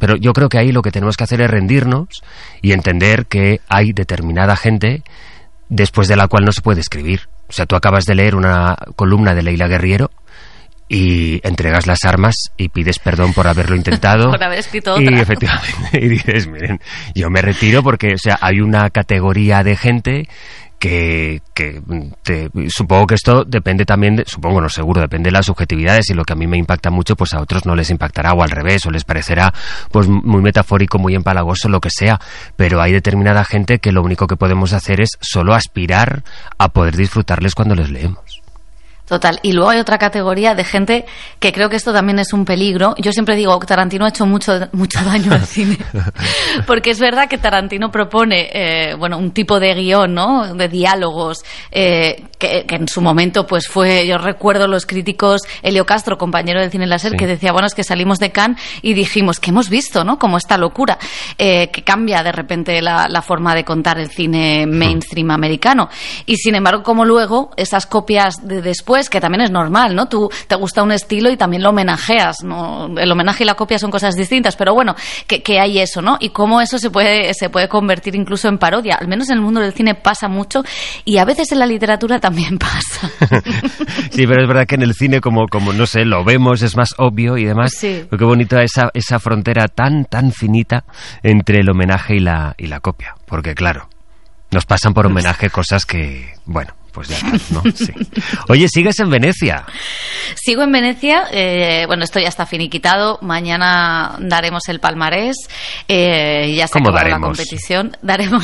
Pero yo creo que ahí lo que tenemos que hacer es rendirnos y entender que hay determinada gente después de la cual no se puede escribir. O sea, tú acabas de leer una columna de Leila Guerriero y entregas las armas y pides perdón por haberlo intentado. Por haber escrito otra. Y efectivamente, y dices, miren, yo me retiro porque, o sea, hay una categoría de gente que supongo que esto depende también, supongo, no seguro, depende de las subjetividades, y lo que a mí me impacta mucho, pues a otros no les impactará, o al revés, o les parecerá pues muy metafórico, muy empalagoso, lo que sea, pero hay determinada gente que lo único que podemos hacer es solo aspirar a poder disfrutarles cuando les leemos. Total. Y luego hay otra categoría de gente que creo que esto también es un peligro. Yo siempre digo que Tarantino ha hecho mucho daño al cine. Porque es verdad que Tarantino propone un tipo de guión, ¿no? De diálogos que en su momento pues fue, yo recuerdo los críticos, Elio Castro, compañero del Cine Láser, que decía, bueno, es que salimos de Cannes y dijimos, ¿qué hemos visto, no? Como esta locura que cambia de repente la forma de contar el cine mainstream americano. Y sin embargo, como luego esas copias de después, que también es normal, ¿no? Tú te gusta un estilo y también lo homenajeas, ¿no? El homenaje y la copia son cosas distintas, pero bueno, que hay eso, ¿no? Y cómo eso se puede convertir incluso en parodia. Al menos en el mundo del cine pasa mucho, y a veces en la literatura también pasa. Sí, pero es verdad que en el cine, como no sé, lo vemos, es más obvio y demás. Sí. Qué bonita esa frontera tan finita entre el homenaje y la copia. Porque claro, nos pasan por homenaje cosas que, bueno, pues ya está, ¿no? Sí. Oye, ¿sigues en Venecia? Sigo en Venecia, esto ya está finiquitado, mañana daremos el palmarés, ya se acabó la competición.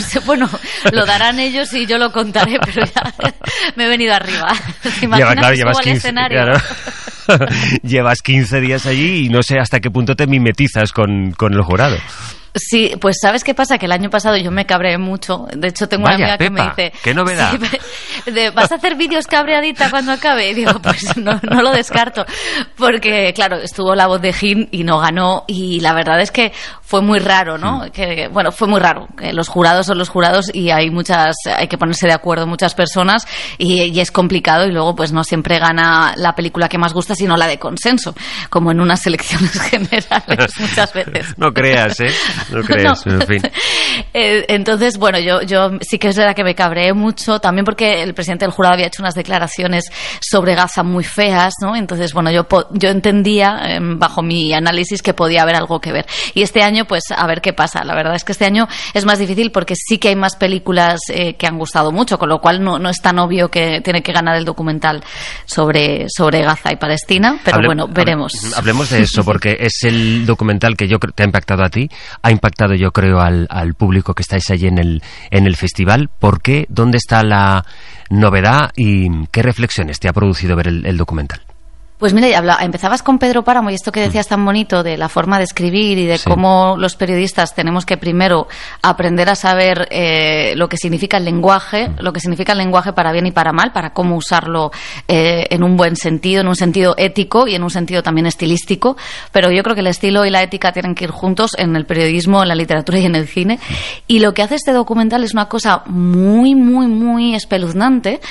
Lo darán ellos y yo lo contaré, pero ya me he venido arriba. ¿Te imaginas que subo al escenario? Claro. Llevas 15 días allí y no sé hasta qué punto te mimetizas con el jurado. Sí, pues ¿sabes qué pasa? Que el año pasado yo me cabreé mucho. De hecho, tengo una amiga que me dice... ¿Qué novedad? Sí, ¿vas a hacer vídeos cabreadita cuando acabe? Y digo, pues no lo descarto. Porque, claro, estuvo la voz de Jin y no ganó. Y la verdad es que fue muy raro, ¿no? Fue muy raro. Los jurados son los jurados y hay que ponerse de acuerdo muchas personas y es complicado. Y luego, pues no siempre gana la película que más gusta, sino la de consenso. Como en unas elecciones generales muchas veces. No creas, ¿eh? No crees, no. En fin. Entonces, bueno, yo sí que es verdad que me cabreé mucho, también porque el presidente del jurado había hecho unas declaraciones sobre Gaza muy feas, ¿no? Entonces, bueno, yo entendía, bajo mi análisis, que podía haber algo que ver. Y este año, pues, a ver qué pasa. La verdad es que este año es más difícil porque sí que hay más películas que han gustado mucho, con lo cual no es tan obvio que tiene que ganar el documental sobre Gaza y Palestina, pero veremos. Hablemos de eso, porque es el documental que yo creo te ha impactado a ti, ha impactado yo creo al público que estáis allí en el festival. ¿Por qué? ¿Dónde está la novedad? ¿Y qué reflexiones te ha producido ver el documental? Pues mira, empezabas con Pedro Páramo y esto que decías tan bonito de la forma de escribir y de cómo los periodistas tenemos que primero aprender a saber lo que significa el lenguaje para bien y para mal, para cómo usarlo en un buen sentido, en un sentido ético y en un sentido también estilístico, pero yo creo que el estilo y la ética tienen que ir juntos en el periodismo, en la literatura y en el cine, y lo que hace este documental es una cosa muy, muy, muy espeluznante,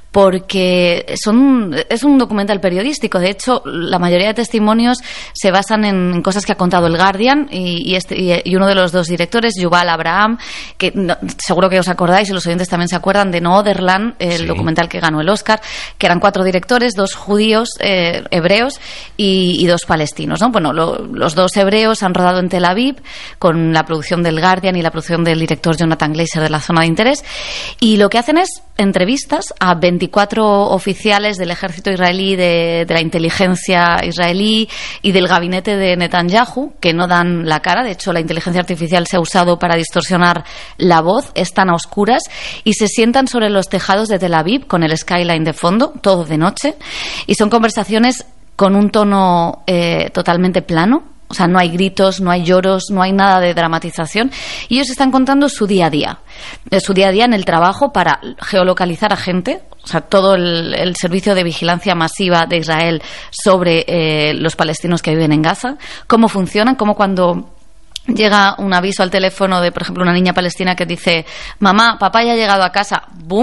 porque es un documental periodístico. De hecho, la mayoría de testimonios se basan en cosas que ha contado el Guardian y uno de los dos directores, Yuval Abraham, que seguro que os acordáis y los oyentes también se acuerdan de Noorderland, el documental que ganó el Oscar, que eran 4 directores, 2 judíos hebreos y 2 palestinos, ¿no? Bueno, los 2 hebreos han rodado en Tel Aviv con la producción del Guardian y la producción del director Jonathan Glazer de La Zona de Interés, y lo que hacen es entrevistas a 24 oficiales del ejército israelí, de la inteligencia israelí y del gabinete de Netanyahu, que no dan la cara. De hecho, la inteligencia artificial se ha usado para distorsionar la voz, están a oscuras y se sientan sobre los tejados de Tel Aviv con el skyline de fondo, todo de noche, y son conversaciones con un tono totalmente plano. O sea, no hay gritos, no hay lloros, no hay nada de dramatización. Y ellos están contando su día a día en el trabajo para geolocalizar a gente. O sea, todo el servicio de vigilancia masiva de Israel sobre los palestinos que viven en Gaza. Cómo funcionan, cómo cuando llega un aviso al teléfono de, por ejemplo, una niña palestina que dice: mamá, papá ya ha llegado a casa, ¡boom!,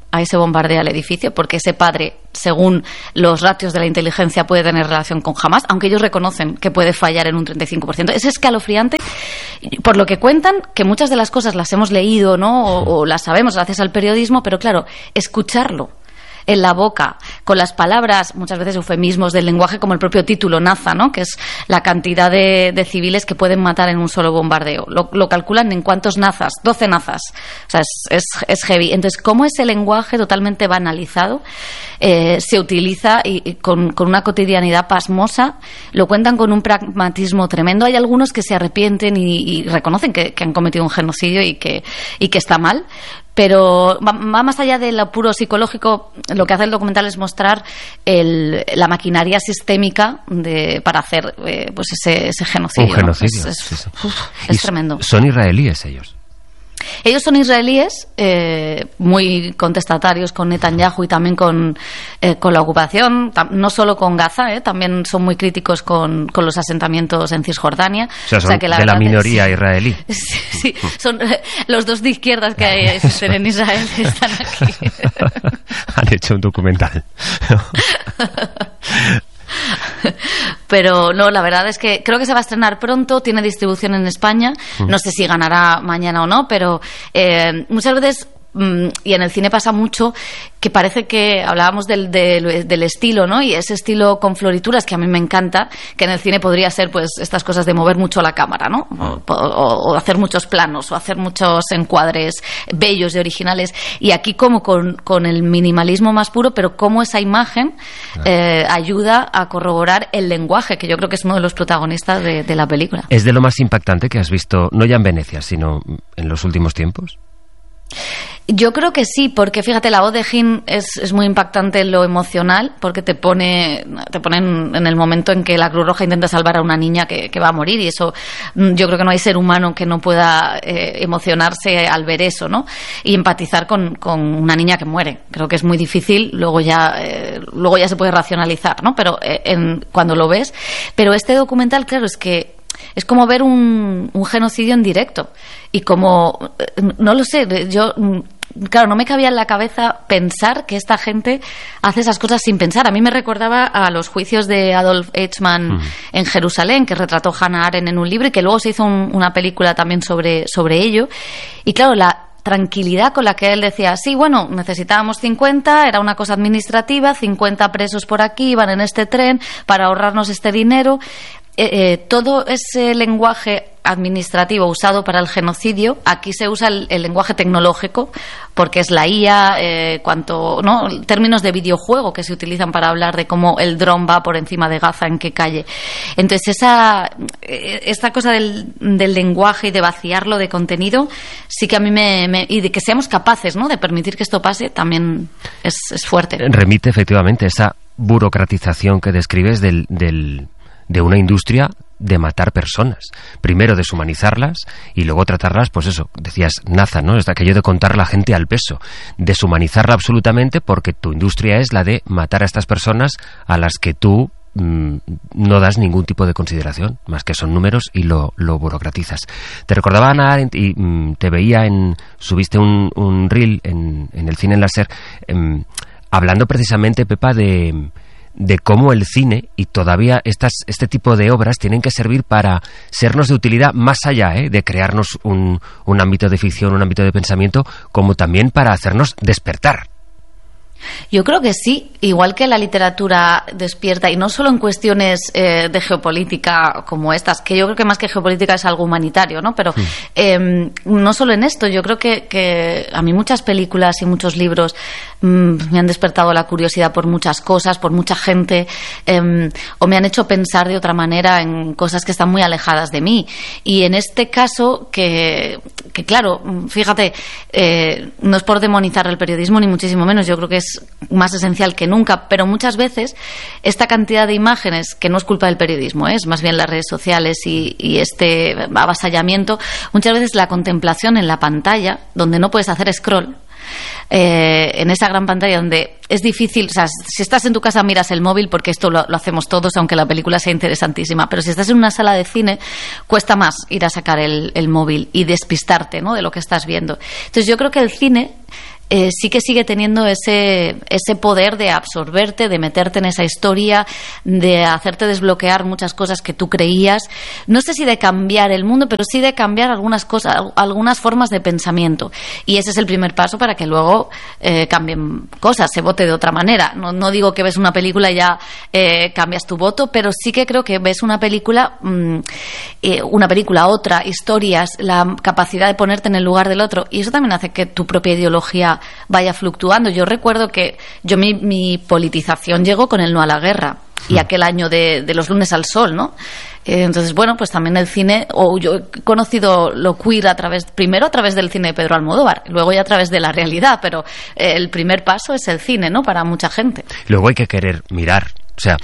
ahí se bombardea el edificio, porque ese padre, según los ratios de la inteligencia, puede tener relación con Hamás, aunque ellos reconocen que puede fallar en un 35%. Es escalofriante, por lo que cuentan, que muchas de las cosas las hemos leído, ¿no? O las sabemos gracias al periodismo, pero claro, escucharlo en la boca, con las palabras, muchas veces eufemismos del lenguaje, como el propio título, Naza, ¿no? Que es la cantidad de civiles que pueden matar en un solo bombardeo. Lo calculan en cuántos nazas, 12 nazas. O sea, es heavy. Entonces, ¿cómo ese lenguaje totalmente banalizado se utiliza y con una cotidianidad pasmosa? Lo cuentan con un pragmatismo tremendo. Hay algunos que se arrepienten y reconocen que han cometido un genocidio y que está mal. Pero va más allá de lo puro psicológico. Lo que hace el documental es mostrar la maquinaria sistémica para hacer pues ese genocidio. Un genocidio. ¿No? Sí. Es tremendo. ¿Son israelíes ellos? Ellos son israelíes, muy contestatarios con Netanyahu y también con la ocupación, no solo con Gaza, también son muy críticos con los asentamientos en Cisjordania. O sea, que de la minoría israelí. Sí, son los dos de izquierdas que existen en Israel que están aquí. Han hecho un documental. Pero no, la verdad es que creo que se va a estrenar pronto, tiene distribución en España, no sé si ganará mañana o no, pero muchas veces, y en el cine pasa mucho, que parece que hablábamos del estilo, ¿no? Y ese estilo con florituras que a mí me encanta, que en el cine podría ser pues estas cosas de mover mucho la cámara, ¿no? O hacer muchos planos, o hacer muchos encuadres bellos y originales. Y aquí como con el minimalismo más puro, pero cómo esa imagen ayuda a corroborar el lenguaje, que yo creo que es uno de los protagonistas de la película. ¿Es de lo más impactante que has visto, no ya en Venecia, sino en los últimos tiempos? Yo creo que sí, porque fíjate, la voz de Jin es muy impactante en lo emocional, porque te pone en el momento en que la Cruz Roja intenta salvar a una niña que va a morir, y eso, yo creo que no hay ser humano que no pueda emocionarse al ver eso, ¿no? Y empatizar con una niña que muere. Creo que es muy difícil, luego ya se puede racionalizar, ¿no? Pero cuando lo ves. Pero este documental, claro, es como ver un genocidio en directo. Y como, no lo sé, yo, claro, no me cabía en la cabeza pensar que esta gente hace esas cosas sin pensar. A mí me recordaba a los juicios de Adolf Eichmann en Jerusalén, que retrató Hannah Arendt en un libro y que luego se hizo una película también sobre ello. Y claro, la tranquilidad con la que él decía, sí, bueno, necesitábamos 50, era una cosa administrativa, 50 presos por aquí, iban en este tren para ahorrarnos este dinero. Todo ese lenguaje administrativo usado para el genocidio, aquí se usa el lenguaje tecnológico, porque es la IA, términos de videojuego que se utilizan para hablar de cómo el dron va por encima de Gaza, en qué calle. Entonces esta cosa del lenguaje y de vaciarlo de contenido, sí que a mí y de que seamos capaces, ¿no?, de permitir que esto pase, también es fuerte. Remite efectivamente esa burocratización que describes de una industria de matar personas. Primero deshumanizarlas y luego tratarlas, pues eso, decías Naza, ¿no? Es aquello de contar la gente al peso. Deshumanizarla absolutamente porque tu industria es la de matar a estas personas a las que tú no das ningún tipo de consideración, más que son números, y lo burocratizas. Te recordaba Hannah Arendt y te veía subiste un reel en el cine en láser, hablando precisamente, Pepa, de cómo el cine y todavía este tipo de obras tienen que servir para sernos de utilidad más allá de crearnos un ámbito de ficción, un ámbito de pensamiento, como también para hacernos despertar. Yo creo que sí, igual que la literatura despierta, y no solo en cuestiones de geopolítica como estas, que yo creo que más que geopolítica es algo humanitario, ¿no? Pero no solo en esto, yo creo que a mí muchas películas y muchos libros me han despertado la curiosidad por muchas cosas, por mucha gente, o me han hecho pensar de otra manera en cosas que están muy alejadas de mí. Y en este caso, que claro, fíjate, no es por demonizar el periodismo ni muchísimo menos, yo creo que es más esencial que nunca, pero muchas veces esta cantidad de imágenes, que no es culpa del periodismo, es más bien las redes sociales y este avasallamiento, muchas veces la contemplación en la pantalla, donde no puedes hacer scroll, en esa gran pantalla donde es difícil, o sea, si estás en tu casa miras el móvil, porque esto lo hacemos todos, aunque la película sea interesantísima, pero si estás en una sala de cine cuesta más ir a sacar el móvil y despistarte, ¿no?, de lo que estás viendo. Entonces yo creo que el cine sí que sigue teniendo ese poder de absorberte, de meterte en esa historia, de hacerte desbloquear muchas cosas que tú creías. No sé si de cambiar el mundo, pero sí de cambiar algunas cosas, algunas formas de pensamiento. Y ese es el primer paso para que luego cambien cosas, se vote de otra manera. No digo que ves una película y ya cambias tu voto, pero sí que creo que ves una película, otra, historias, la capacidad de ponerte en el lugar del otro, y eso también hace que tu propia ideología vaya fluctuando. Yo recuerdo que mi politización llegó con el no a la guerra y aquel año de los lunes al sol, ¿no? Entonces, bueno, pues también el cine, yo he conocido lo queer primero a través del cine de Pedro Almodóvar, luego ya a través de la realidad, pero el primer paso es el cine, ¿no? Para mucha gente. Luego hay que querer mirar, o sea,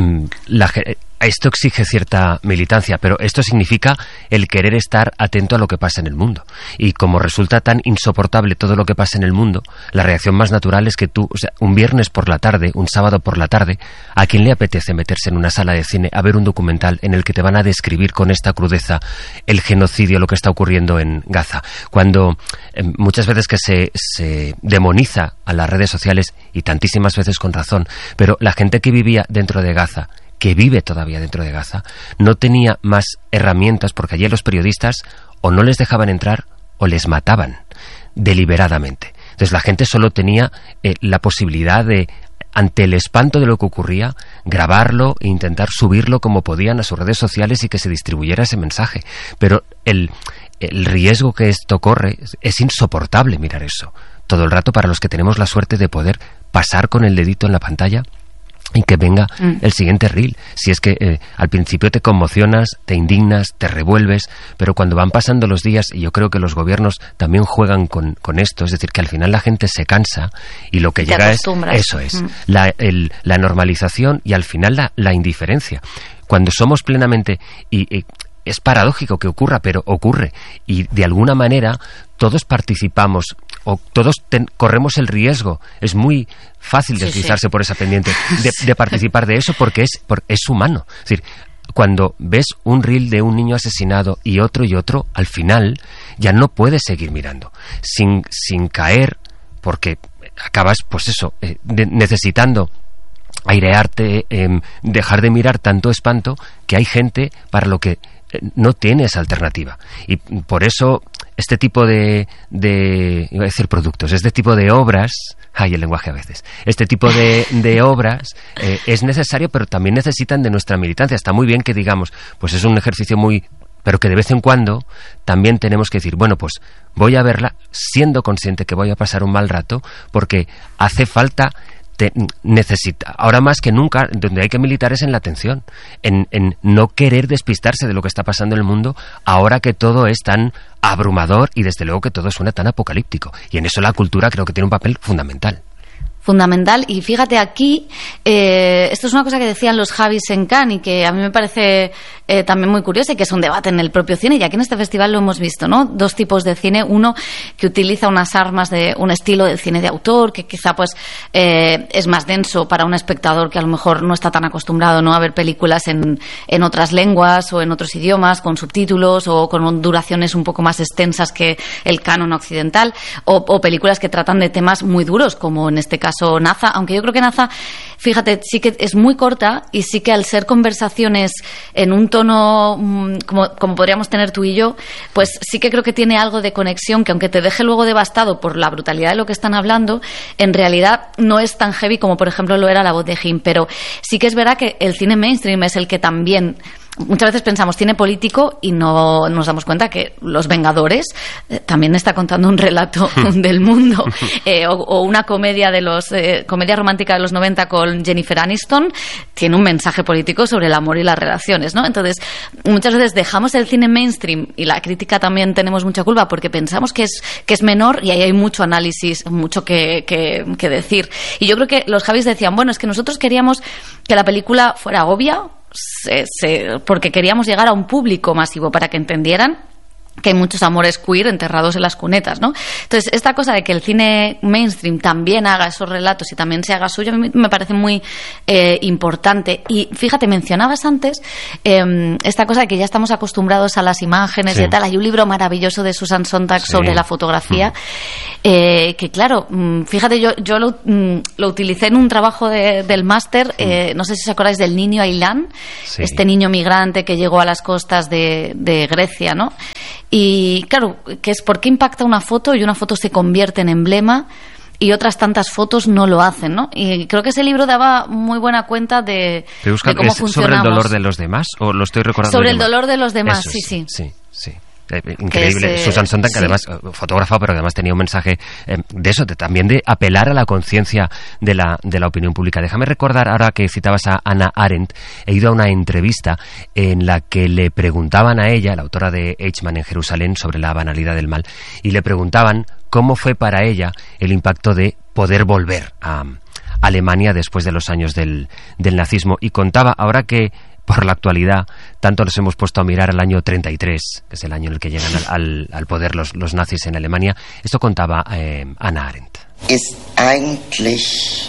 esto exige cierta militancia, pero esto significa el querer estar atento a lo que pasa en el mundo. Y como resulta tan insoportable todo lo que pasa en el mundo, la reacción más natural es que tú, o sea, un viernes por la tarde, un sábado por la tarde, ¿a quién le apetece meterse en una sala de cine a ver un documental en el que te van a describir con esta crudeza el genocidio, lo que está ocurriendo en Gaza? Cuando muchas veces que se demoniza a las redes sociales, y tantísimas veces con razón, pero la gente que vivía dentro de Gaza, que vive todavía dentro de Gaza, no tenía más herramientas, porque allí los periodistas o no les dejaban entrar o les mataban deliberadamente. Entonces la gente solo tenía la posibilidad de, ante el espanto de lo que ocurría, grabarlo e intentar subirlo como podían a sus redes sociales y que se distribuyera ese mensaje. Pero el riesgo que esto corre es insoportable mirar eso todo el rato para los que tenemos la suerte de poder pasar con el dedito en la pantalla y que venga el siguiente reel. Si es que al principio te conmocionas, te indignas, te revuelves, pero cuando van pasando los días, y yo creo que los gobiernos también juegan con esto, es decir, que al final la gente se cansa y lo que llega es eso, la normalización y al final la indiferencia. Cuando somos plenamente... es paradójico que ocurra, pero ocurre, y de alguna manera todos participamos o todos corremos el riesgo. Es muy fácil deslizarse por esa pendiente de participar de eso porque es humano. Es decir, cuando ves un reel de un niño asesinado y otro, al final ya no puedes seguir mirando sin caer, porque acabas, pues eso, necesitando airearte, dejar de mirar tanto espanto, que hay gente para lo que no tiene esa alternativa. Y por eso este tipo de iba a decir productos, este tipo de obras, el lenguaje a veces, este tipo de obras es necesario, pero también necesitan de nuestra militancia. Está muy bien que digamos, pues es un ejercicio pero que de vez en cuando también tenemos que decir, bueno, pues voy a verla siendo consciente que voy a pasar un mal rato, porque hace falta... ahora más que nunca, donde hay que militar es en la atención, en no querer despistarse de lo que está pasando en el mundo, ahora que todo es tan abrumador y desde luego que todo suena tan apocalíptico, y en eso la cultura creo que tiene un papel fundamental. Y fíjate aquí, esto es una cosa que decían los Javis en Cannes y que a mí me parece también muy curiosa y que es un debate en el propio cine, y aquí en este festival lo hemos visto, ¿no? Dos tipos de cine, uno que utiliza unas armas de un estilo del cine de autor, que quizá pues es más denso para un espectador que a lo mejor no está tan acostumbrado, ¿no?, a ver películas en otras lenguas o en otros idiomas, con subtítulos o con duraciones un poco más extensas que el canon occidental, o películas que tratan de temas muy duros, como en este caso Naza, aunque yo creo que Naza, fíjate, sí que es muy corta y sí que al ser conversaciones en un tono como podríamos tener tú y yo, pues sí que creo que tiene algo de conexión que, aunque te deje luego devastado por la brutalidad de lo que están hablando, en realidad no es tan heavy como por ejemplo lo era La voz de Jim. Pero sí que es verdad que el cine mainstream es el que también... Muchas veces pensamos cine político y no nos damos cuenta que Los Vengadores también está contando un relato del mundo, o una comedia comedia romántica de los 90 con Jennifer Aniston tiene un mensaje político sobre el amor y las relaciones, ¿no? Entonces muchas veces dejamos el cine mainstream, y la crítica también tenemos mucha culpa porque pensamos que es menor, y ahí hay mucho análisis, mucho que decir. Y yo creo que los Javis decían, bueno, es que nosotros queríamos que la película fuera obvia, porque queríamos llegar a un público masivo para que entendieran que hay muchos amores queer enterrados en las cunetas, ¿no? Entonces, esta cosa de que el cine mainstream también haga esos relatos y también se haga suyo, a mí me parece muy importante. Y fíjate, mencionabas antes esta cosa de que ya estamos acostumbrados a las imágenes y tal. Hay un libro maravilloso de Susan Sontag sobre la fotografía, que claro, fíjate, yo lo utilicé en un trabajo del máster, no sé si os acordáis del niño Aylan, este niño migrante que llegó a las costas de Grecia, ¿no? Y claro, que es por qué impacta una foto y una foto se convierte en emblema y otras tantas fotos no lo hacen, ¿no? Y creo que ese libro daba muy buena cuenta de cómo funcionamos. ¿Sobre el dolor de los demás o lo estoy recordando? Sobre el dolor de los demás, sí. Increíble. Susan Sontag, que además fotógrafa, pero que además tenía un mensaje de eso, también de apelar a la conciencia de la opinión pública. Déjame recordar, ahora que citabas a Hannah Arendt, he ido a una entrevista en la que le preguntaban a ella, la autora de Eichmann en Jerusalén, sobre la banalidad del mal, y le preguntaban cómo fue para ella el impacto de poder volver a Alemania después de los años del nazismo, y contaba, ahora que por la actualidad tanto nos hemos puesto a mirar al año 33, que es el año en el que llegan al poder los nazis en Alemania, esto contaba Hannah Arendt. Ist eigentlich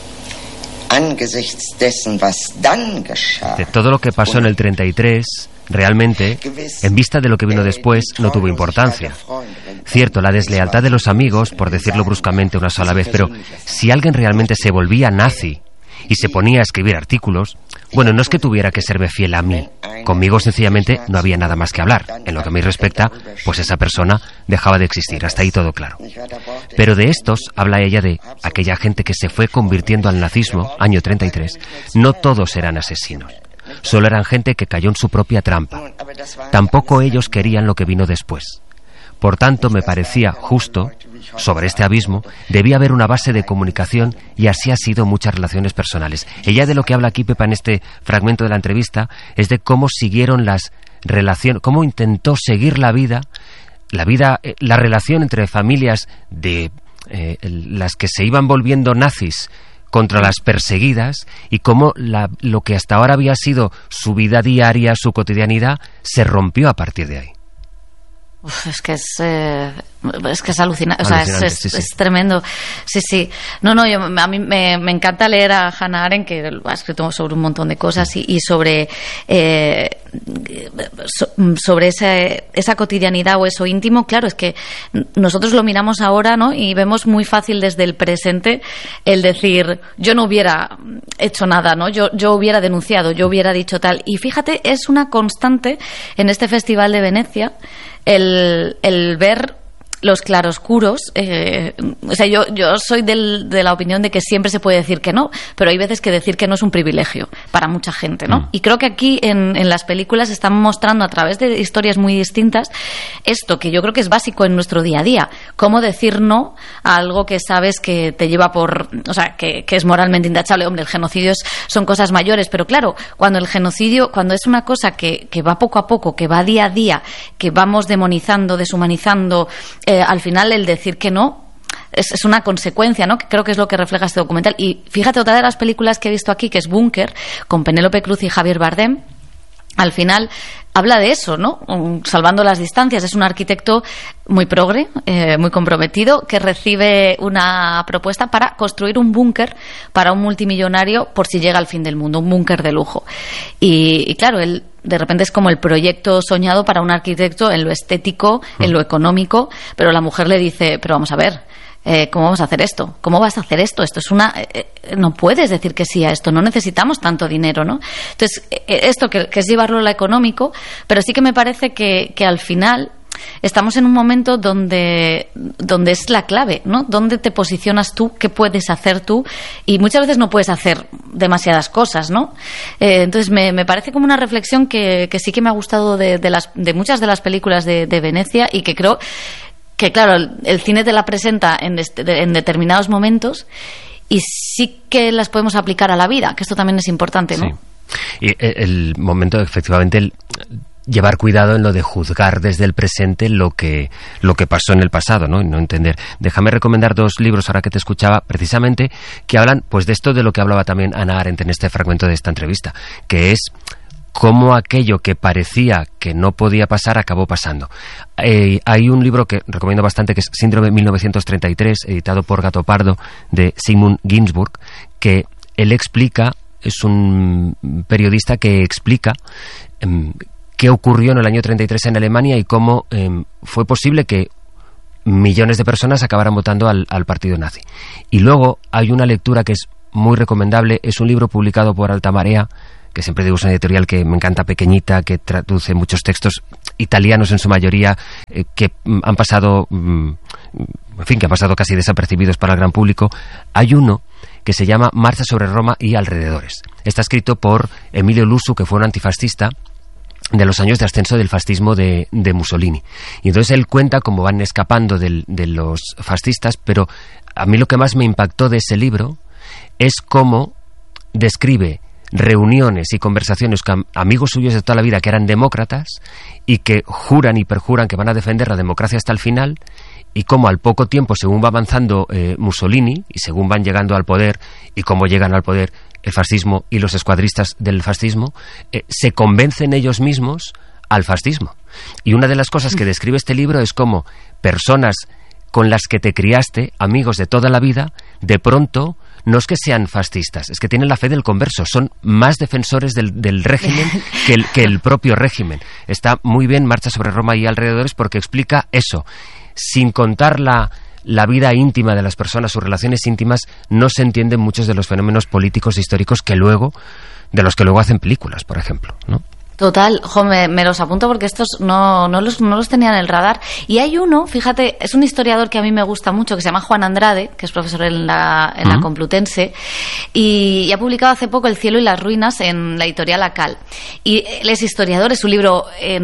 angesichts dessen, was dann geschah, de todo lo que pasó en el 33, realmente, en vista de lo que vino después, no tuvo importancia. Cierto, la deslealtad de los amigos, por decirlo bruscamente una sola vez, pero si alguien realmente se volvía nazi y se ponía a escribir artículos, bueno, no es que tuviera que serme fiel a mí. Conmigo sencillamente no había nada más que hablar. En lo que a mí respecta, pues esa persona dejaba de existir. Hasta ahí todo claro. Pero de estos, habla ella de aquella gente que se fue convirtiendo al nazismo, año 33, no todos eran asesinos. Solo eran gente que cayó en su propia trampa. Tampoco ellos querían lo que vino después. Por tanto, me parecía justo, sobre este abismo, debía haber una base de comunicación, y así ha sido muchas relaciones personales. Ella, de lo que habla aquí Pepa en este fragmento de la entrevista, es de cómo siguieron las relaciones, cómo intentó seguir la relación entre familias de las que se iban volviendo nazis contra las perseguidas, y cómo lo que hasta ahora había sido su vida diaria, su cotidianidad, se rompió a partir de ahí. Es que es alucinante, o sea, es tremendo. Sí. No, a mí me encanta leer a Hannah Arendt, que ha escrito sobre un montón de cosas y sobre esa cotidianidad o eso íntimo. Claro, es que nosotros lo miramos ahora, ¿no? Y vemos muy fácil desde el presente el decir, yo no hubiera hecho nada, ¿no? Yo hubiera denunciado, yo hubiera dicho tal. Y fíjate, es una constante en este Festival de Venecia el ver los claroscuros. O sea, yo soy de la opinión de que siempre se puede decir que no, pero hay veces que decir que no es un privilegio para mucha gente, ¿no? Y creo que aquí en las películas están mostrando a través de historias muy distintas esto que yo creo que es básico en nuestro día a día, cómo decir no a algo que sabes que te lleva o sea, que es moralmente intachable. Hombre, el genocidio son cosas mayores, pero claro, cuando el genocidio, cuando es una cosa que va poco a poco, que va día a día, que vamos demonizando, deshumanizando, al final el decir que no es una consecuencia, ¿no? Que creo que es lo que refleja este documental. Y fíjate, otra de las películas que he visto aquí, que es Búnker, con Penélope Cruz y Javier Bardem, al final habla de eso, ¿no? Salvando las distancias. Es un arquitecto muy progre, muy comprometido, que recibe una propuesta para construir un búnker para un multimillonario por si llega al fin del mundo, un búnker de lujo. Y claro, él de repente es como el proyecto soñado para un arquitecto en lo estético, en lo económico, pero la mujer le dice, pero vamos a ver, ¿cómo vamos a hacer esto? ¿Cómo vas a hacer esto? Esto es no puedes decir que sí a esto, no necesitamos tanto dinero, ¿no? Entonces, esto que es llevarlo a lo económico, pero sí que me parece que al final estamos en un momento donde es la clave, ¿no? Dónde te posicionas tú, qué puedes hacer tú, y muchas veces no puedes hacer demasiadas cosas, ¿no? Entonces me parece como una reflexión que sí que me ha gustado de muchas de las películas de Venecia, y que creo que, claro, el cine te la presenta en determinados momentos y sí que las podemos aplicar a la vida, que esto también es importante, ¿no? Sí. Y el momento, efectivamente, llevar cuidado en lo de juzgar desde el presente lo que pasó en el pasado, ¿no? Y no entender. Déjame recomendar 2 libros, ahora que te escuchaba, precisamente, que hablan pues de esto de lo que hablaba también Hannah Arendt en este fragmento de esta entrevista, que es cómo aquello que parecía que no podía pasar acabó pasando. Hay un libro que recomiendo bastante, que es Síndrome 1933, editado por Gato Pardo, de Sigmund Ginsburg, que él explica, es un periodista que explica qué ocurrió en el año 33 en Alemania y cómo fue posible que millones de personas acabaran votando al partido nazi. Y luego hay una lectura que es muy recomendable, es un libro publicado por Altamarea, que siempre digo es una editorial que me encanta, pequeñita, que traduce muchos textos italianos en su mayoría, que han pasado, en fin, que han pasado casi desapercibidos para el gran público. Hay uno que se llama Marcha sobre Roma y alrededores. Está escrito por Emilio Lussu, que fue un antifascista de los años de ascenso del fascismo de Mussolini. Y entonces él cuenta cómo van escapando de los fascistas, pero a mí lo que más me impactó de ese libro es cómo describe reuniones y conversaciones con amigos suyos de toda la vida que eran demócratas y que juran y perjuran que van a defender la democracia hasta el final, y cómo al poco tiempo, según va avanzando Mussolini y según van llegando al poder y cómo llegan al poder el fascismo y los escuadristas del fascismo, se convencen ellos mismos al fascismo. Y una de las cosas que describe este libro es cómo personas con las que te criaste, amigos de toda la vida, de pronto no es que sean fascistas, es que tienen la fe del converso, son más defensores del régimen que el propio régimen. Está muy bien Marcha sobre Roma y alrededores porque explica eso. Sin contar la vida íntima de las personas, sus relaciones íntimas, no se entienden muchos de los fenómenos políticos e históricos de los que luego hacen películas, por ejemplo, ¿no? Total, me los apunto porque estos no los tenía en el radar. Y hay uno, fíjate, es un historiador que a mí me gusta mucho, que se llama Juan Andrade, que es profesor en la Complutense, y ha publicado hace poco El cielo y las ruinas en la editorial Acal. Y él es historiador, es un libro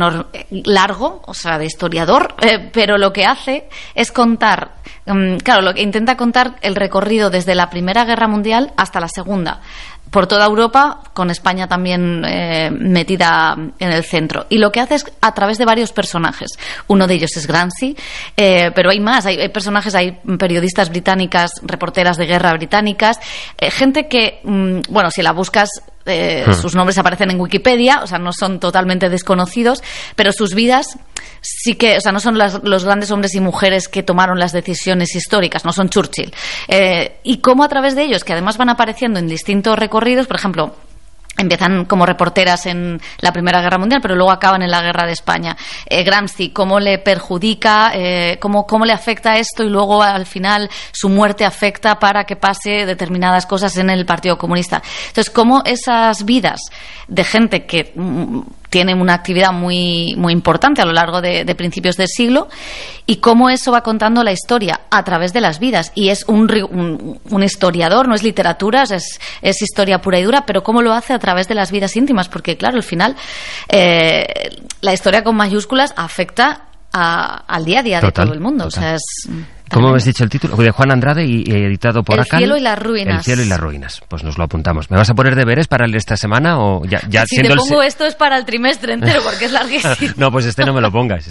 largo, o sea, de historiador, pero lo que hace es contar, claro, lo que intenta contar el recorrido desde la Primera Guerra Mundial hasta la Segunda, por toda Europa, con España también metida en el centro. Y lo que hace es a través de varios personajes. Uno de ellos es Gramsci, pero hay más. Hay personajes, hay periodistas británicas, reporteras de guerra británicas, gente que, bueno, si la buscas, sus nombres aparecen en Wikipedia, o sea, no son totalmente desconocidos, pero sus vidas sí que, o sea, no son los grandes hombres y mujeres que tomaron las decisiones históricas, no son Churchill. Y cómo a través de ellos, que además van apareciendo en distintos recorridos, por ejemplo, empiezan como reporteras en la Primera Guerra Mundial, pero luego acaban en la Guerra de España. Gramsci, cómo le perjudica, cómo le afecta esto, y luego al final su muerte afecta para que pase determinadas cosas en el Partido Comunista. Entonces, cómo esas vidas de gente que tiene una actividad muy, muy importante a lo largo de principios del siglo, y cómo eso va contando la historia a través de las vidas. Y es un historiador, no es literatura, es historia pura y dura, pero cómo lo hace a través de las vidas íntimas, porque claro, al final la historia con mayúsculas afecta al día a día de todo el mundo. Total. O sea, es... ¿Cómo habéis dicho el título? De Juan Andrade y editado por Acal. El cielo y las ruinas. El cielo y las ruinas. Pues nos lo apuntamos. ¿Me vas a poner deberes para leer esta semana o ya si siendo te pongo esto es para el trimestre entero porque es larguísimo? No, pues este no me lo pongas.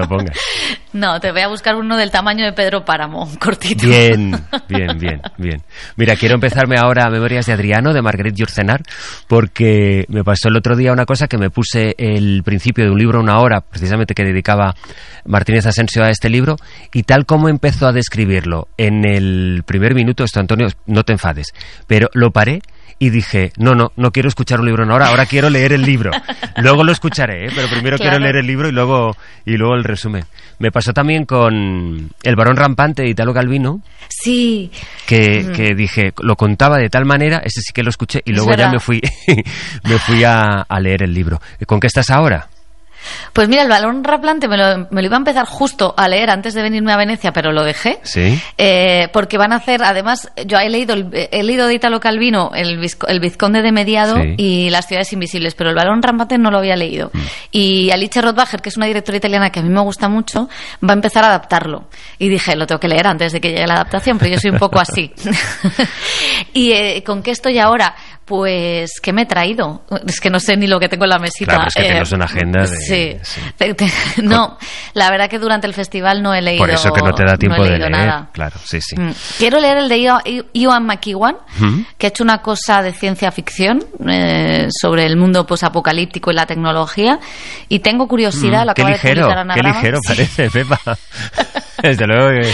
No, te voy a buscar uno del tamaño de Pedro Páramo, cortito. Bien. Mira, quiero empezarme ahora a Memorias de Adriano, de Marguerite Yourcenar, porque me pasó el otro día una cosa, que me puse el principio de un libro, una hora, precisamente, que dedicaba Martínez Asensio a este libro, y tal como empezó a describirlo en el primer minuto, esto, Antonio, no te enfades, pero lo paré y dije, no quiero escuchar un libro en una hora, ahora quiero leer el libro. Luego lo escucharé, pero primero quiero leer el libro y luego el resumen. Me pasó también con El varón rampante de Italo Calvino. Sí. Que dije, lo contaba de tal manera, ese sí que lo escuché, y luego ya me fui a leer el libro. ¿Con qué estás ahora? Pues mira, El varón rampante me lo iba a empezar justo a leer antes de venirme a Venecia, pero lo dejé. Sí. Porque van a hacer, además, yo he leído de Italo Calvino el Vizconde de Mediado, sí, y Las ciudades invisibles, pero El varón rampante no lo había leído. Y Alice Rothbacher, que es una directora italiana que a mí me gusta mucho, va a empezar a adaptarlo. Y dije, lo tengo que leer antes de que llegue la adaptación, pero yo soy un poco así. ¿Y con qué estoy ahora? Pues, ¿qué me he traído? Es que no sé ni lo que tengo en la mesita. Claro, es que tienes una agenda de... Sí. No, la verdad que durante el festival no he leído... Por eso que no te da tiempo de leer. Nada. Claro, sí. Quiero leer el de Iwan McEwan, que ha hecho una cosa de ciencia ficción sobre el mundo posapocalíptico y la tecnología, y tengo curiosidad, lo acaba de publicar Anagrama. Qué ligero parece, Pepa. Desde luego que...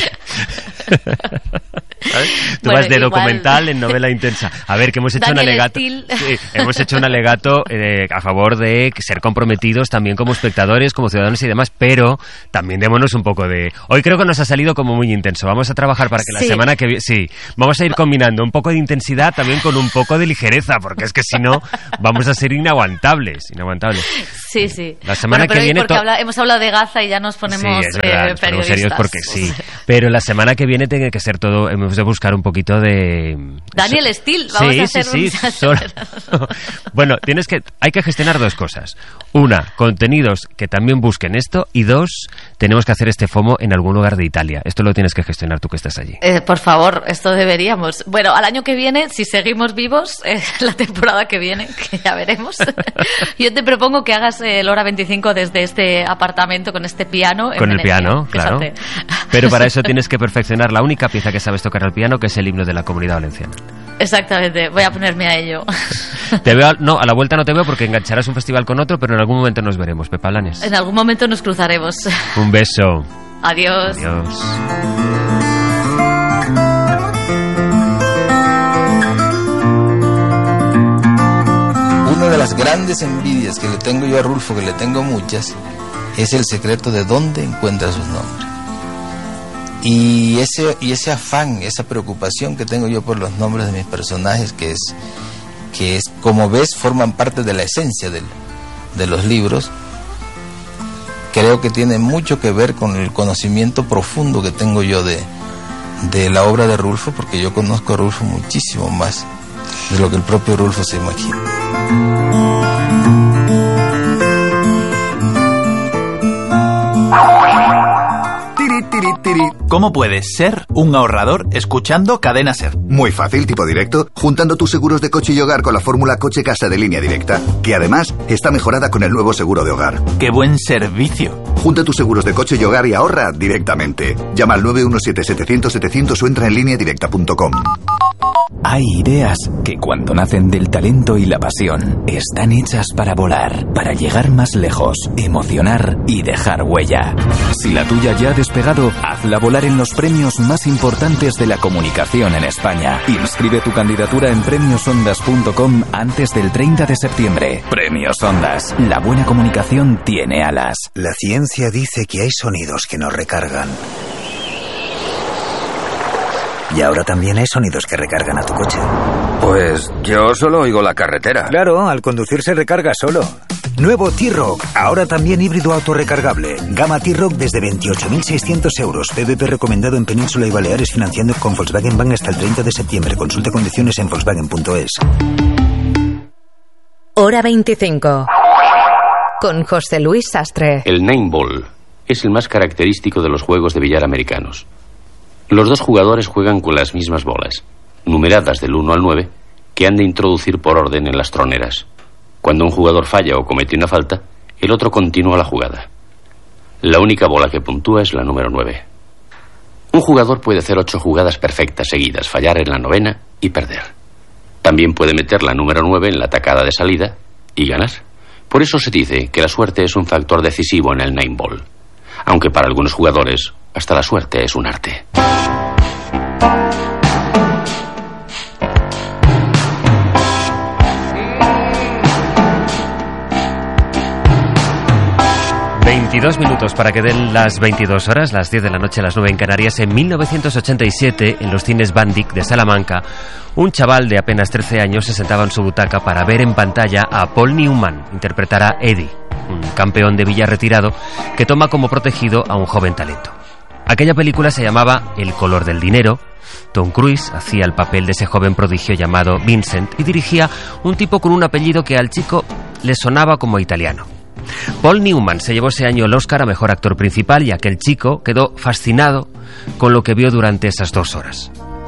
Tú vas de documental en novela intensa. A ver, que hemos hecho un alegato. Sí, hemos hecho un alegato a favor de ser comprometidos también como espectadores, como ciudadanos y demás, pero también démonos un poco de... Hoy creo que nos ha salido como muy intenso. Vamos a trabajar para que la semana que viene... Sí, vamos a ir combinando un poco de intensidad también con un poco de ligereza, porque es que si no vamos a ser inaguantables. Sí. La semana que viene... hemos hablado de Gaza y ya nos ponemos periodistas. Serios porque sí. Pero la semana que viene tiene que ser todo... Hemos de buscar un poquito de... Daniel Steele, vamos a hacer Bueno, hay que gestionar dos cosas. Una, contenidos que también busquen esto, y dos, tenemos que hacer este FOMO en algún lugar de Italia. Esto lo tienes que gestionar tú que estás allí. Por favor, esto deberíamos. Bueno, al año que viene, si seguimos vivos, la temporada que viene, que ya veremos, yo te propongo que hagas el Hora 25 desde este apartamento con este piano. Con el piano, claro. Pero para eso tienes que perfeccionar la única pieza que sabes tocar al piano, que es el himno de la Comunidad Valenciana. Exactamente, voy a ponerme a ello. Te veo, no, a la vuelta no te veo porque engancharás un festival con otro, pero en algún momento nos veremos, Pepa Blanes. En algún momento nos cruzaremos. Un beso. Adiós. Adiós. Una de las grandes envidias que le tengo yo a Rulfo, que le tengo muchas, es el secreto de dónde encuentra sus nombres. Y ese afán, esa preocupación que tengo yo por los nombres de mis personajes, que es como ves, forman parte de la esencia de los libros, creo que tiene mucho que ver con el conocimiento profundo que tengo yo de la obra de Rulfo, porque yo conozco a Rulfo muchísimo más de lo que el propio Rulfo se imagina. ¿Cómo puedes ser un ahorrador escuchando Cadena Ser? Muy fácil, tipo directo, juntando tus seguros de coche y hogar con la fórmula Coche-Casa de Línea Directa, que además está mejorada con el nuevo seguro de hogar. ¡Qué buen servicio! Junta tus seguros de coche y hogar y ahorra directamente. Llama al 917-700-700 o entra en lineadirecta.com. Hay ideas que cuando nacen del talento y la pasión están hechas para volar, para llegar más lejos, emocionar y dejar huella. Si la tuya ya ha despegado, hazla volar en los premios más importantes de la comunicación en España. Inscribe tu candidatura en premiosondas.com antes del 30 de septiembre. Premios Ondas. La buena comunicación tiene alas. La ciencia dice que hay sonidos que nos recargan. Y ahora también hay sonidos que recargan a tu coche. Pues yo solo oigo la carretera. Claro, al conducir se recarga solo. Nuevo T-Roc, ahora también híbrido autorrecargable. Gama T-Roc desde 28.600 euros. PVP recomendado en Península y Baleares, financiando con Volkswagen Bank hasta el 30 de septiembre. Consulte condiciones en volkswagen.es. Hora 25. Con José Luis Sastre. El nine ball es el más característico de los juegos de billar americanos. Los dos jugadores juegan con las mismas bolas, numeradas del 1 al 9, que han de introducir por orden en las troneras. Cuando un jugador falla o comete una falta, el otro continúa la jugada. La única bola que puntúa es la número 9. Un jugador puede hacer 8 jugadas perfectas seguidas, fallar en la 9ª y perder. También puede meter la número 9 en la tacada de salida y ganar. Por eso se dice que la suerte es un factor decisivo en el nine ball. Aunque para algunos jugadores, hasta la suerte es un arte. Minutos para que den las 22 horas, las 10 de la noche, las 9 en Canarias. En 1987, en los cines Bandic de Salamanca, un chaval de apenas 13 años se sentaba en su butaca para ver en pantalla a Paul Newman interpretar a Eddie, un campeón de billar retirado que toma como protegido a un joven talento. Aquella película se llamaba El color del dinero. Tom Cruise hacía el papel de ese joven prodigio llamado Vincent y dirigía un tipo con un apellido que al chico le sonaba como italiano. Paul Newman se llevó ese año el Oscar a Mejor Actor Principal y aquel chico quedó fascinado con lo que vio durante esas 2 horas.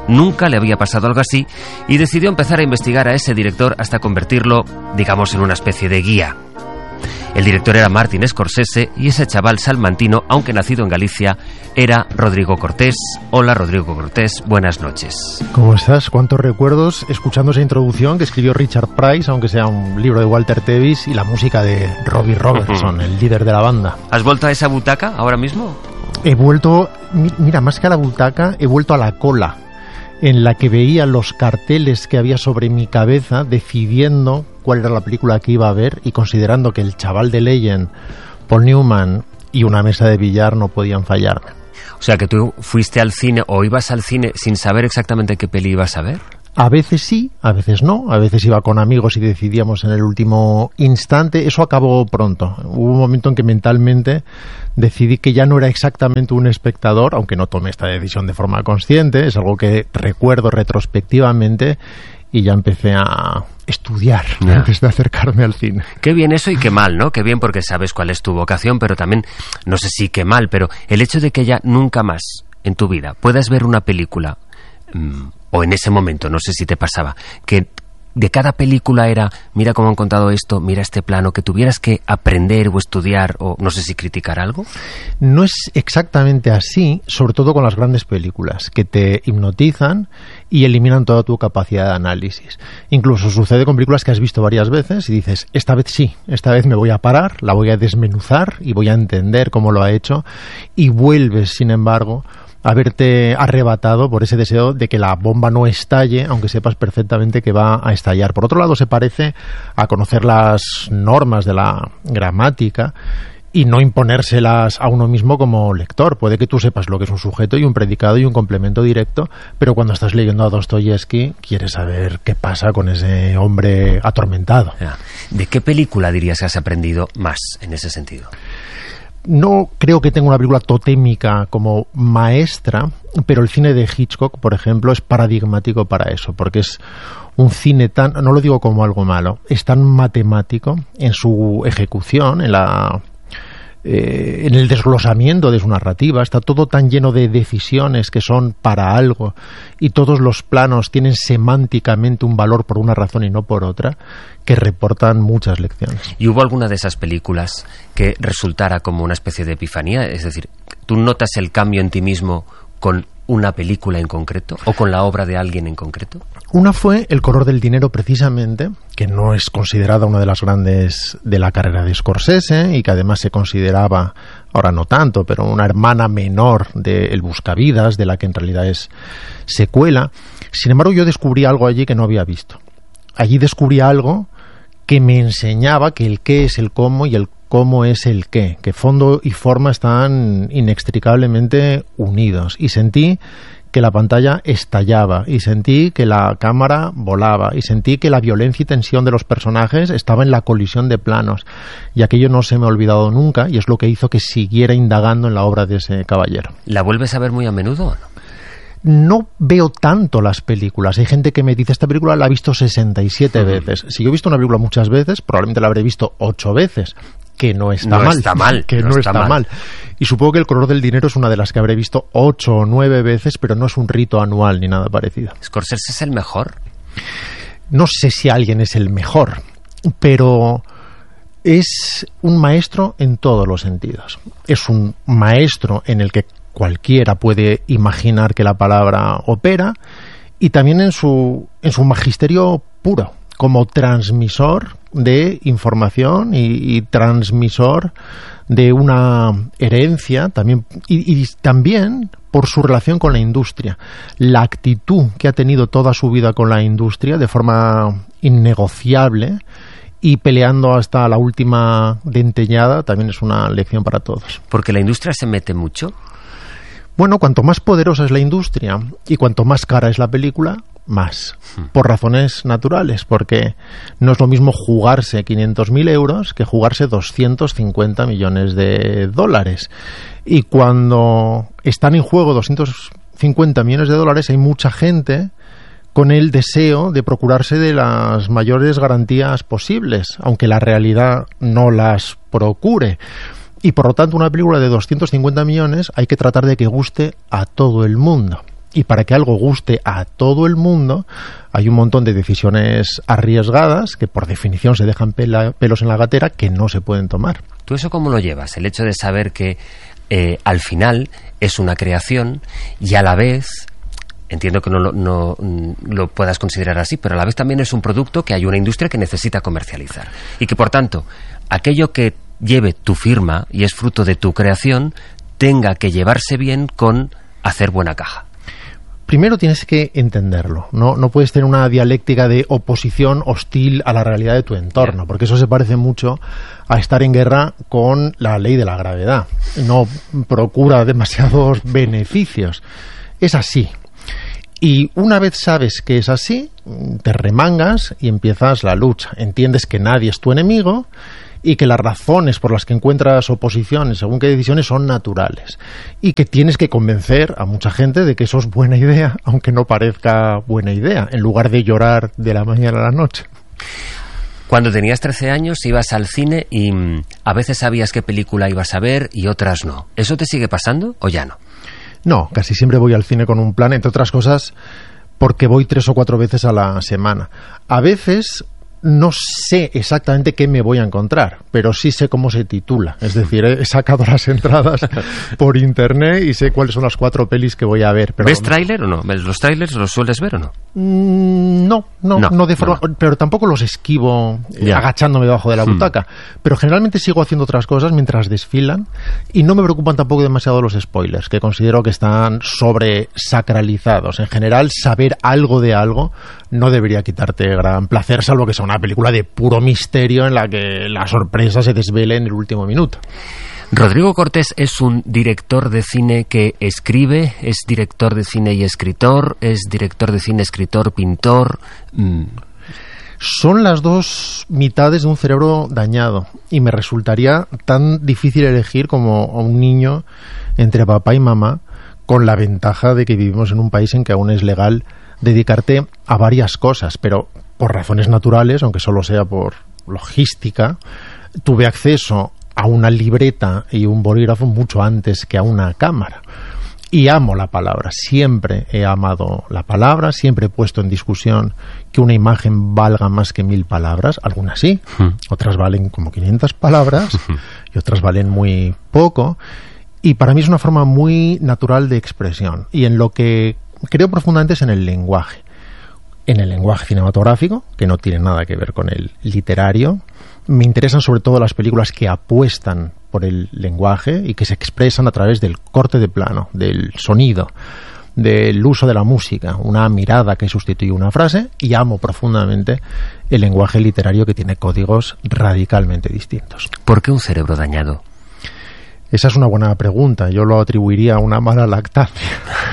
Nunca le había pasado algo así y decidió empezar a investigar a ese director hasta convertirlo, digamos, en una especie de guía. El director era Martin Scorsese y ese chaval salmantino, aunque nacido en Galicia, era Rodrigo Cortés. Hola, Rodrigo Cortés, buenas noches. ¿Cómo estás? ¿Cuántos recuerdos escuchando esa introducción que escribió Richard Price, aunque sea un libro de Walter Tevis, y la música de Robbie Robertson, el líder de la banda? ¿Has vuelto a esa butaca ahora mismo? He vuelto, mira, más que a la butaca, he vuelto a la cola, en la que veía los carteles que había sobre mi cabeza, decidiendo cuál era la película que iba a ver y considerando que El chaval de Legend, Paul Newman y Una mesa de billar no podían fallarme. O sea, que tú fuiste al cine o ibas al cine sin saber exactamente qué peli ibas a ver. A veces sí, a veces no. A veces iba con amigos y decidíamos en el último instante. Eso acabó pronto. Hubo un momento en que mentalmente decidí que ya no era exactamente un espectador, aunque no tomé esta decisión de forma consciente. Es algo que recuerdo retrospectivamente y ya empecé a estudiar antes de acercarme al cine. Qué bien eso y qué mal, ¿no? Qué bien porque sabes cuál es tu vocación, pero también, no sé si qué mal, pero el hecho de que ya nunca más en tu vida puedas ver una película, o en ese momento, no sé si te pasaba, que de cada película era, mira cómo han contado esto, mira este plano, que tuvieras que aprender o estudiar o no sé si criticar algo. No es exactamente así, sobre todo con las grandes películas, que te hipnotizan y eliminan toda tu capacidad de análisis. Incluso sucede con películas que has visto varias veces y dices, esta vez sí, esta vez me voy a parar, la voy a desmenuzar y voy a entender cómo lo ha hecho, y vuelves, sin embargo, haberte arrebatado por ese deseo de que la bomba no estalle, aunque sepas perfectamente que va a estallar. Por otro lado, se parece a conocer las normas de la gramática y no imponérselas a uno mismo como lector. Puede que tú sepas lo que es un sujeto y un predicado y un complemento directo, pero cuando estás leyendo a Dostoyevsky quieres saber qué pasa con ese hombre atormentado. ¿De qué película dirías que has aprendido más en ese sentido? No creo que tenga una película totémica como maestra, pero el cine de Hitchcock, por ejemplo, es paradigmático para eso, porque es un cine tan, no lo digo como algo malo, es tan matemático en su ejecución, en el desglosamiento de su narrativa, está todo tan lleno de decisiones que son para algo y todos los planos tienen semánticamente un valor por una razón y no por otra, que reportan muchas lecciones. ¿Y hubo alguna de esas películas que resultara como una especie de epifanía? Es decir, ¿tú notas el cambio en ti mismo con una película en concreto o con la obra de alguien en concreto? Una fue El color del dinero, precisamente, que no es considerada una de las grandes de la carrera de Scorsese y que además se consideraba, ahora no tanto, pero una hermana menor de El buscavidas, de la que en realidad es secuela. Sin embargo, yo descubrí algo allí que no había visto. Allí descubrí algo que me enseñaba que el qué es el cómo y el cómo es el qué, que fondo y forma están inextricablemente unidos. Y sentí que la pantalla estallaba, y sentí que la cámara volaba, y sentí que la violencia y tensión de los personajes estaba en la colisión de planos. Y aquello no se me ha olvidado nunca, y es lo que hizo que siguiera indagando en la obra de ese caballero. ¿La vuelves a ver muy a menudo o no? No veo tanto las películas. Hay gente que me dice, esta película la he visto 67 veces. Si yo he visto una película muchas veces, probablemente la habré visto 8 veces. Que no está mal. Que no está mal. Y supongo que El color del dinero es una de las que habré visto 8 o 9 veces, pero no es un rito anual ni nada parecido. ¿Scorsese es el mejor? No sé si alguien es el mejor, pero es un maestro en todos los sentidos. Es un maestro en el que cualquiera puede imaginar que la palabra opera, y también en su magisterio puro, como transmisor de información y transmisor de una herencia, también y también por su relación con la industria. La actitud que ha tenido toda su vida con la industria de forma innegociable y peleando hasta la última denteñada también es una lección para todos. ¿Porque la industria se mete mucho? Bueno, cuanto más poderosa es la industria y cuanto más cara es la película, más. Por razones naturales, porque no es lo mismo jugarse 500.000 euros que jugarse 250 millones de dólares. Y cuando están en juego 250 millones de dólares, hay mucha gente con el deseo de procurarse de las mayores garantías posibles, aunque la realidad no las procure. Y por lo tanto una película de 250 millones hay que tratar de que guste a todo el mundo. Y para que algo guste a todo el mundo, hay un montón de decisiones arriesgadas que por definición se dejan pelos en la gatera que no se pueden tomar. ¿Tú eso cómo lo llevas? El hecho de saber que al final es una creación y a la vez, entiendo que no lo puedas considerar así, pero a la vez también es un producto que hay una industria que necesita comercializar. Y que por tanto, aquello que lleve tu firma y es fruto de tu creación, tenga que llevarse bien con hacer buena caja. Primero tienes que entenderlo, no puedes tener una dialéctica de oposición hostil a la realidad de tu entorno, porque eso se parece mucho a estar en guerra con la ley de la gravedad. No procura demasiados beneficios. Es así. Y una vez sabes que es así, te remangas y empiezas la lucha. Entiendes que nadie es tu enemigo y que las razones por las que encuentras oposiciones según qué decisiones son naturales y que tienes que convencer a mucha gente de que eso es buena idea, aunque no parezca buena idea, en lugar de llorar de la mañana a la noche. Cuando tenías 13 años ibas al cine y a veces sabías qué película ibas a ver y otras no. ¿Eso te sigue pasando o ya no? No, casi siempre voy al cine con un plan, entre otras cosas porque voy 3 o 4 veces a la semana. A veces no sé exactamente qué me voy a encontrar, pero sí sé cómo se titula. Es decir, he sacado las entradas por internet y sé cuáles son las 4 pelis que voy a ver. Pero ¿ves tráiler o no? ¿Los trailers los sueles ver o no? No de forma, pero tampoco los esquivo agachándome debajo de la butaca. Pero generalmente sigo haciendo otras cosas mientras desfilan y no me preocupan tampoco demasiado los spoilers, que considero que están sobresacralizados. En general, saber algo de algo no debería quitarte gran placer, salvo que sea una película de puro misterio en la que la sorpresa se desvele en el último minuto. Rodrigo Cortés es un director de cine que escribe, es director de cine y escritor, es director de cine, escritor, pintor. Son las dos mitades de un cerebro dañado y me resultaría tan difícil elegir como a un niño entre papá y mamá, con la ventaja de que vivimos en un país en que aún es legal dedicarte a varias cosas, pero por razones naturales, aunque solo sea por logística, tuve acceso a una libreta y un bolígrafo mucho antes que a una cámara. Y amo la palabra, siempre he amado la palabra, siempre he puesto en discusión que una imagen valga más que 1000 palabras, algunas sí, otras valen como 500 palabras y otras valen muy poco. Y para mí es una forma muy natural de expresión. Y en lo que creo profundamente es en el lenguaje. En el lenguaje cinematográfico, que no tiene nada que ver con el literario. Me interesan sobre todo las películas que apuestan por el lenguaje y que se expresan a través del corte de plano, del sonido, del uso de la música, una mirada que sustituye una frase, y amo profundamente el lenguaje literario que tiene códigos radicalmente distintos. ¿Por qué un cerebro dañado? Esa es una buena pregunta. Yo lo atribuiría a una mala lactancia.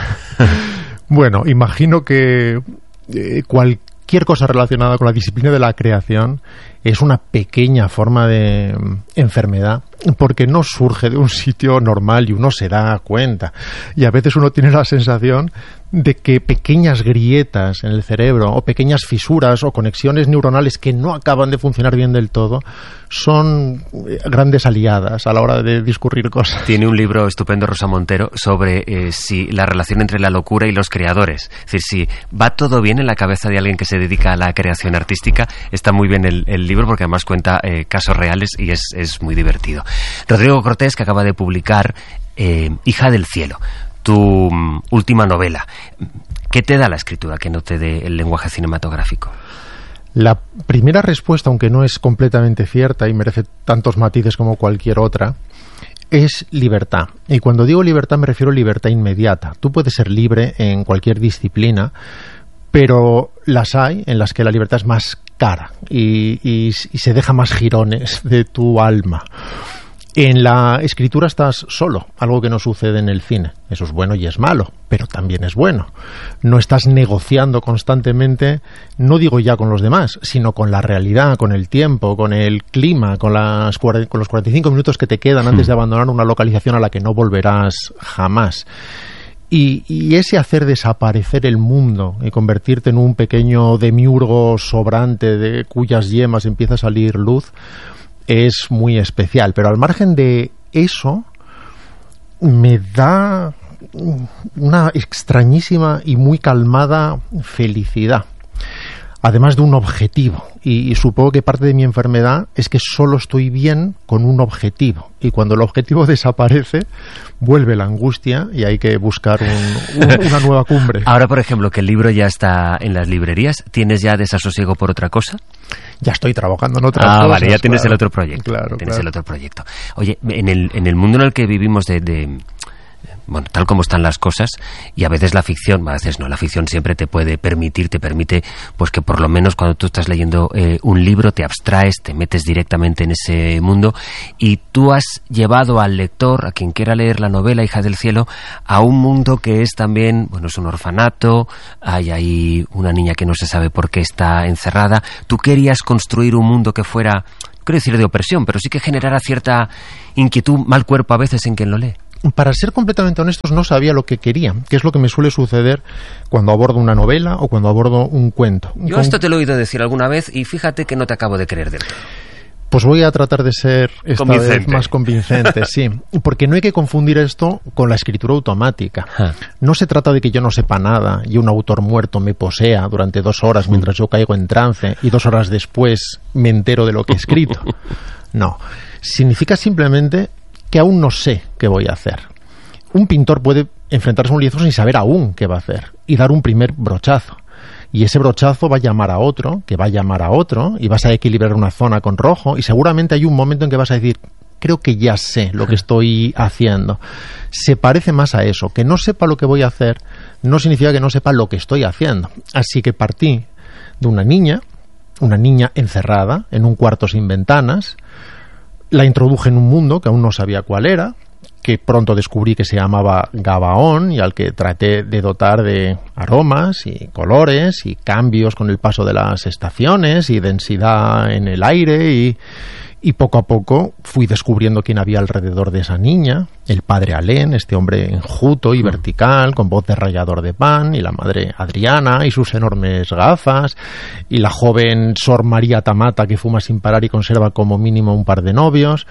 Bueno, imagino que cualquier cosa relacionada con la disciplina de la creación es una pequeña forma de enfermedad, porque no surge de un sitio normal y uno se da cuenta. Y a veces uno tiene la sensación de que pequeñas grietas en el cerebro o pequeñas fisuras o conexiones neuronales que no acaban de funcionar bien del todo son grandes aliadas a la hora de discurrir cosas. Tiene un libro estupendo Rosa Montero sobre si la relación entre la locura y los creadores. Es decir, si va todo bien en la cabeza de alguien que se dedica a la creación artística, está muy bien el libro, porque además cuenta casos reales y es muy divertido. Rodrigo Cortés, que acaba de publicar Hija del cielo, tu última novela. ¿Qué te da la escritura que no te dé el lenguaje cinematográfico? La primera respuesta, aunque no es completamente cierta y merece tantos matices como cualquier otra, es libertad. Y cuando digo libertad me refiero a libertad inmediata. Tú puedes ser libre en cualquier disciplina, pero las hay en las que la libertad es más cara y se deja más jirones de tu alma. En la escritura estás solo, algo que no sucede en el cine. Eso es bueno y es malo, pero también es bueno. No estás negociando constantemente, no digo ya con los demás, sino con la realidad, con el tiempo, con el clima, con los 45 minutos que te quedan antes de abandonar una localización a la que no volverás jamás. Y ese hacer desaparecer el mundo y convertirte en un pequeño demiurgo sobrante de cuyas yemas empieza a salir luz es muy especial. Pero al margen de eso, me da una extrañísima y muy calmada felicidad, además de un objetivo. Y supongo que parte de mi enfermedad es que solo estoy bien con un objetivo. Y cuando el objetivo desaparece, vuelve la angustia y hay que buscar una nueva cumbre. Ahora, por ejemplo, que el libro ya está en las librerías, ¿tienes ya desasosiego por otra cosa? Ya estoy trabajando en otras cosas. Vale, ya tienes, claro, el otro proyecto. Claro, tienes el otro proyecto. Oye, en el mundo en el que vivimos bueno, tal como están las cosas, y a veces la ficción, a veces no, la ficción siempre te permite pues que por lo menos cuando tú estás leyendo un libro te abstraes, te metes directamente en ese mundo, y tú has llevado al lector, a quien quiera leer la novela Hija del Cielo, a un mundo que es también, bueno, es un orfanato, hay ahí una niña que no se sabe por qué está encerrada. Tú querías construir un mundo que fuera, no quiero decir de opresión, pero sí que generara cierta inquietud, mal cuerpo a veces en quien lo lee. Para ser completamente honestos, no sabía lo que quería, que es lo que me suele suceder cuando abordo una novela o cuando abordo un cuento. Yo esto te lo he oído decir alguna vez y fíjate que no te acabo de creer del todo. Pues voy a tratar de ser esta vez más convincente, sí, porque no hay que confundir esto con la escritura automática. No se trata de que yo no sepa nada y un autor muerto me posea durante 2 horas mientras yo caigo en trance y 2 horas después me entero de lo que he escrito. No, significa simplemente que aún no sé qué voy a hacer. Un pintor puede enfrentarse a un lienzo sin saber aún qué va a hacer y dar un primer brochazo. Y ese brochazo va a llamar a otro, que va a llamar a otro, y vas a equilibrar una zona con rojo, y seguramente hay un momento en que vas a decir, creo que ya sé lo que estoy haciendo. Se parece más a eso. Que no sepa lo que voy a hacer no significa que no sepa lo que estoy haciendo. Así que partí de una niña encerrada en un cuarto sin ventanas. La introduje en un mundo que aún no sabía cuál era, que pronto descubrí que se llamaba Gabaón y al que traté de dotar de aromas y colores y cambios con el paso de las estaciones y densidad en el aire y poco a poco fui descubriendo quién había alrededor de esa niña, el padre Alén, este hombre enjuto y vertical, con voz de rallador de pan, y la madre Adriana y sus enormes gafas, y la joven Sor María Tamata que fuma sin parar y conserva como mínimo un par de novios.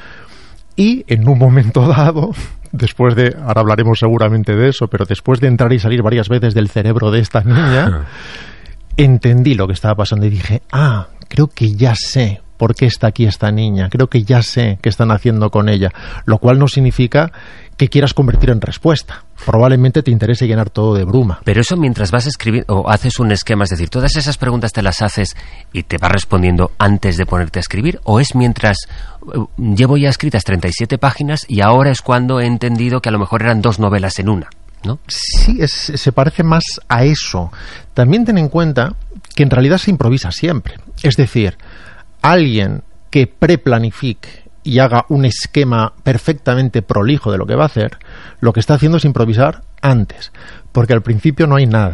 Y en un momento dado, después de, ahora hablaremos seguramente de eso, pero después de entrar y salir varias veces del cerebro de esta niña, entendí lo que estaba pasando y dije, creo que ya sé por qué está aquí esta niña, creo que ya sé qué están haciendo con ella, lo cual no significa que quieras convertir en respuesta. Probablemente te interese llenar todo de bruma. Pero eso mientras vas escribiendo, o haces un esquema, es decir, todas esas preguntas te las haces y te vas respondiendo antes de ponerte a escribir, o es mientras llevo ya escritas 37 páginas y ahora es cuando he entendido que a lo mejor eran 2 novelas en una, ¿no? Sí, se parece más a eso. También ten en cuenta que en realidad se improvisa siempre. Es decir, alguien que preplanifique y haga un esquema perfectamente prolijo de lo que va a hacer, lo que está haciendo es improvisar antes, porque al principio no hay nada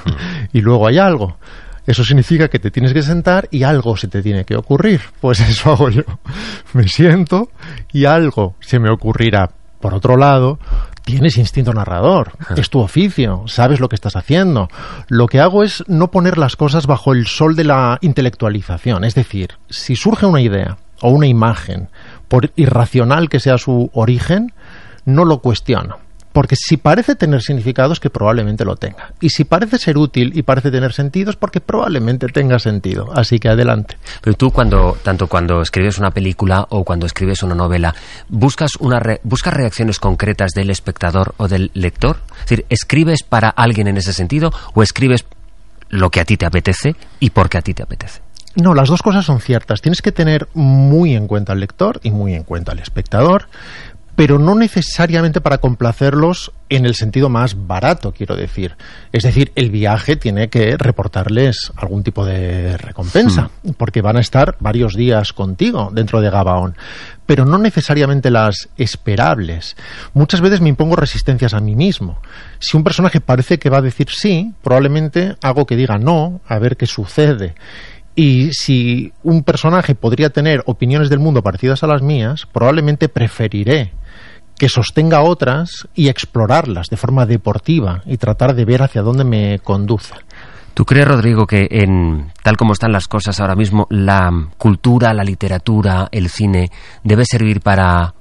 y luego hay algo. Eso significa que te tienes que sentar y algo se te tiene que ocurrir. Pues eso hago yo. Me siento y algo se me ocurrirá. Por otro lado, tienes instinto narrador, es tu oficio, sabes lo que estás haciendo. Lo que hago es no poner las cosas bajo el sol de la intelectualización. Es decir, si surge una idea o una imagen, por irracional que sea su origen, no lo cuestiono. Porque si parece tener significado es que probablemente lo tenga. Y si parece ser útil y parece tener sentido es porque probablemente tenga sentido. Así que adelante. Pero tú tanto cuando escribes una película o cuando escribes una novela, ¿buscas reacciones concretas del espectador o del lector? Es decir, ¿escribes para alguien en ese sentido o escribes lo que a ti te apetece y porque a ti te apetece? No, las dos cosas son ciertas. Tienes que tener muy en cuenta al lector y muy en cuenta al espectador, pero no necesariamente para complacerlos en el sentido más barato, quiero decir. Es decir, el viaje tiene que reportarles algún tipo de recompensa, porque van a estar varios días contigo dentro de Gabaón, pero no necesariamente las esperables. Muchas veces me impongo resistencias a mí mismo. Si un personaje parece que va a decir sí, probablemente hago que diga no, a ver qué sucede. Y si un personaje podría tener opiniones del mundo parecidas a las mías, probablemente preferiré que sostenga otras y explorarlas de forma deportiva y tratar de ver hacia dónde me conduce. ¿Tú crees, Rodrigo, que tal como están las cosas ahora mismo, la cultura, la literatura, el cine, debe servir para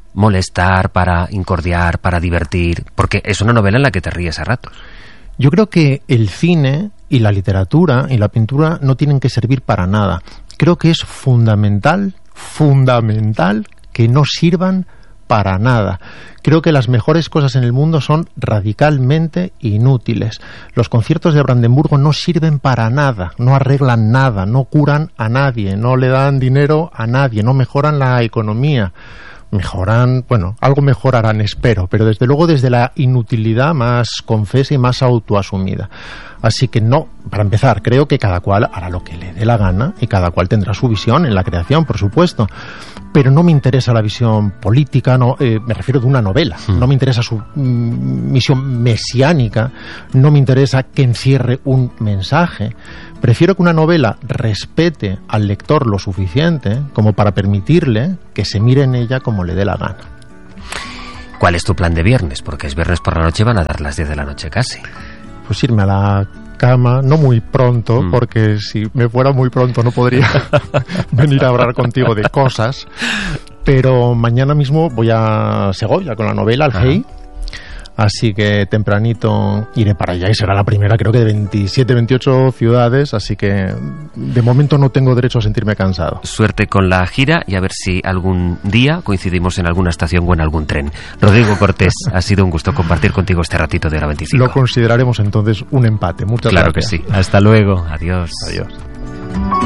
molestar, para incordiar, para divertir? Porque es una novela en la que te ríes a ratos. Yo creo que el cine y la literatura y la pintura no tienen que servir para nada. Creo que es fundamental que no sirvan para nada. Creo que las mejores cosas en el mundo son radicalmente inútiles. Los conciertos de Brandenburgo no sirven para nada, no arreglan nada, no curan a nadie, no le dan dinero a nadie, no mejoran la economía. Mejoran, bueno, algo mejorarán, espero, pero desde luego desde la inutilidad más confesa y más autoasumida. Así que no, para empezar, creo que cada cual hará lo que le dé la gana y cada cual tendrá su visión en la creación, por supuesto. Pero no me interesa la visión política, no, me refiero de una novela. No me interesa su misión mesiánica, no me interesa que encierre un mensaje. Prefiero que una novela respete al lector lo suficiente como para permitirle que se mire en ella como le dé la gana. ¿Cuál es tu plan de viernes? Porque es viernes por la noche, van a dar las 10 de la noche casi. Pues irme a la cama, no muy pronto, porque si me fuera muy pronto no podría venir a hablar contigo de cosas, pero mañana mismo voy a Segovia con la novela, al GEI, así que tempranito iré para allá y será la primera, creo que de 27, 28 ciudades, así que de momento no tengo derecho a sentirme cansado. Suerte con la gira y a ver si algún día coincidimos en alguna estación o en algún tren. Rodrigo Cortés, ha sido un gusto compartir contigo este ratito de la 25. Lo consideraremos entonces un empate. Muchas gracias. Claro que sí. Hasta luego. Adiós. Adiós.